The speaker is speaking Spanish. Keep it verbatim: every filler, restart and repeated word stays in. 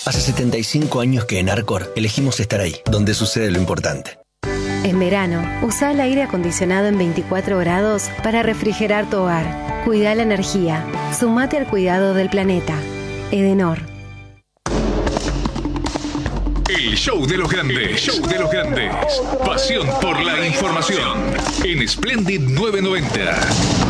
Hace setenta y cinco años que en Arcor elegimos estar ahí, donde sucede lo importante. En verano, usa el aire acondicionado en veinticuatro grados para refrigerar tu hogar. Cuida la energía. Sumate al cuidado del planeta. Edenor. El show de los grandes. El show de los grandes. Pasión por la información. En Splendid novecientos noventa.